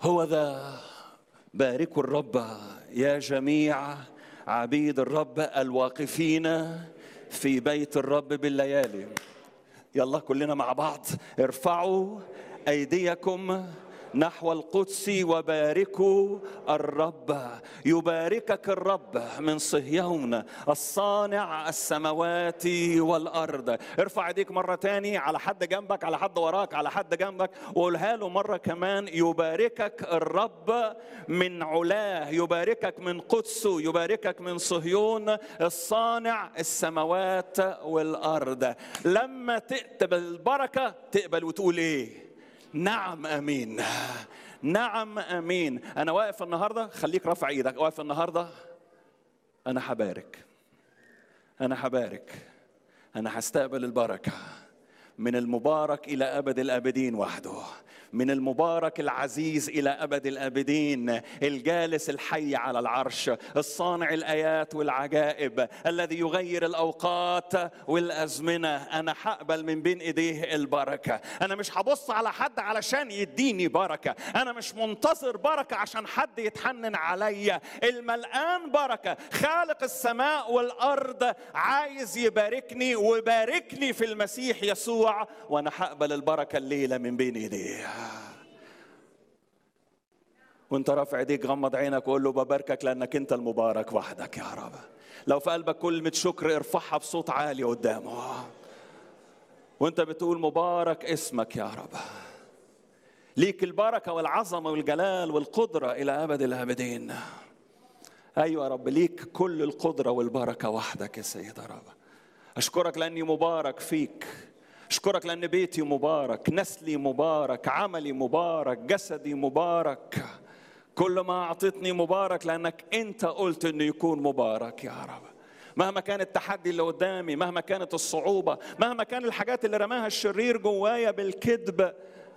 هو ذا باركوا الرب يا جميع عبيد الرب الواقفين في بيت الرب بالليالي. يلا كلنا مع بعض ارفعوا أيديكم نحو القدس وباركوا الرب. يباركك الرب من صهيون الصانع السماوات والأرض. ارفع ايديك مرة تاني على حد جنبك، على حد وراك، على حد جنبك، وقولها له مرة كمان. يباركك الرب من علاه، يباركك من قدسه، يباركك من صهيون الصانع السماوات والأرض. لما تقبل البركة تقبل وتقول ايه؟ نعم امين، نعم امين. انا واقف النهارده، خليك رافع ايدك، واقف النهارده انا هبارك، انا هبارك، انا هستقبل البركه من المبارك الى ابد الابدين وحده، من المبارك العزيز إلى أبد الآبدين، الجالس الحي على العرش، الصانع الآيات والعجائب، الذي يغير الأوقات والأزمنة. أنا هقبل من بين إيديه البركة. أنا مش هبص على حد علشان يديني بركة، أنا مش منتظر بركة عشان حد يتحنن عليا. الملآن بركة، خالق السماء والأرض عايز يباركني ويباركني في المسيح يسوع، وأنا هقبل البركة الليلة من بين إيديه. وانت رافع ايديك غمض عينك وقول له بباركك لانك انت المبارك وحدك يا رب. لو في قلبك كلمة شكر ارفعها بصوت عالي قدامه وانت بتقول مبارك اسمك يا رب، ليك البركة والعظمة والجلال والقدرة إلى أبد الآبدين. أيوة يا رب، ليك كل القدرة والبركة وحدك يا سيد رب. أشكرك لأني مبارك فيك، أشكرك لأن بيتي مبارك، نسلي مبارك، عملي مبارك، جسدي مبارك، كل ما أعطتني مبارك لأنك أنت قلت أنه يكون مبارك يا رب. مهما كان التحدي اللي قدامي، مهما كانت الصعوبة، مهما كان الحاجات اللي رماها الشرير جوايا بالكذب،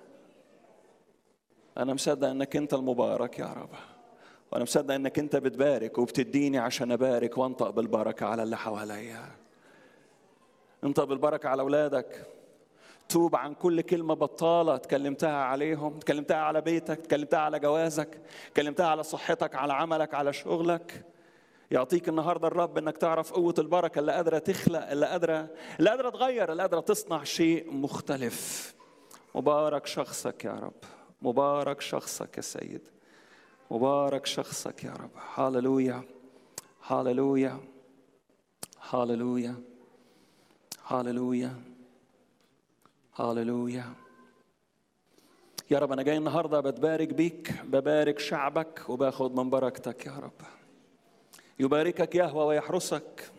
أنا مصدق أنك أنت المبارك يا رب، وأنا مصدق أنك أنت بتبارك وبتديني عشان أبارك وأنطق بالبركة على اللي حواليا. انطق بالبركة على أولادك، توب عن كل كلمة بطالة تكلمتها عليهم، تكلمتها على بيتك، تكلمتها على جوازك، تكلمتها على صحتك، على عملك، على شغلك. يعطيك النهاردة الرب انك تعرف قوة البركة اللي قادرة تخلق، اللي قادرة تغير، اللي قادرة تصنع شيء مختلف. مبارك شخصك يا رب، مبارك شخصك يا سيد، مبارك شخصك يا رب. هاللويا هاللويا هاللويا هاللويا هاللويا. يا رب أنا جاي النهاردة بتبارك بيك، ببارك شعبك وباخد من بركتك يا رب. يباركك يهوه ويحرسك،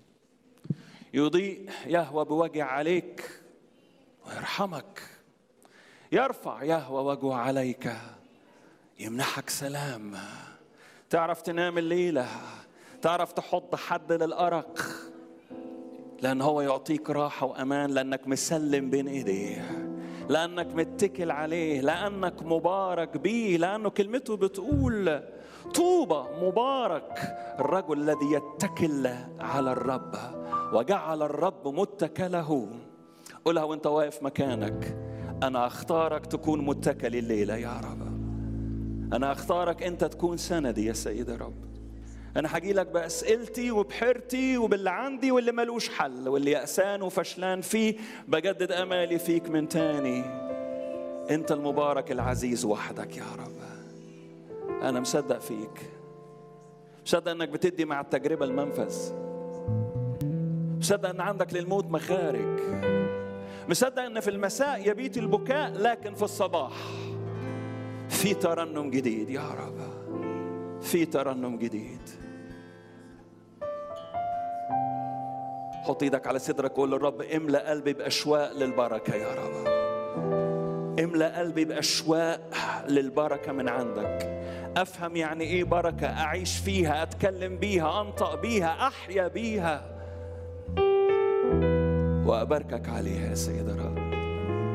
يضيء يهوه بوجه عليك ويرحمك، يرفع يهوه وجهه عليك يمنحك سلام. تعرف تنام الليلة، تعرف تحط حد للأرق، لأن هو يعطيك راحة وأمان، لأنك مسلم بين إيديه، لأنك متكل عليه، لأنك مبارك بيه، لأنه كلمته بتقول طوبى مبارك الرجل الذي يتكل على الرب وجعل الرب متكله. قولها وانت واقف مكانك، أنا أختارك تكون متكل الليلة يا رب، أنا أختارك أنت تكون سندي يا سيد رب. أنا هجي لك بأسئلتي وبحيرتي وباللي عندي واللي ملوش حل واللي يأسان وفشلان فيه، بجدد أمالي فيك من تاني. أنت المبارك العزيز وحدك يا رب. أنا مصدق فيك، مصدق أنك بتدي مع التجربة المنفذ، مصدق أن عندك للموت مخارج، مصدق أن في المساء يبيت البكاء لكن في الصباح في ترنم جديد يا رب، في ترنم جديد. حط ايدك على صدرك وقول للرب املأ قلبي بأشواق للبركة يا رب، املأ قلبي بأشواق للبركة من عندك. أفهم يعني إيه بركة، أعيش فيها، أتكلم بيها، أنطق بيها، أحيا بيها، وأباركك عليها يا سيد الرب.